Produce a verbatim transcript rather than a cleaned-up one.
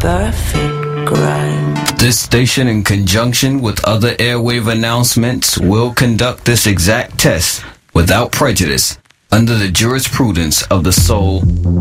perfect grind. This station, in conjunction with other airwave announcements, will conduct this exact test without prejudice under the jurisprudence of the Soul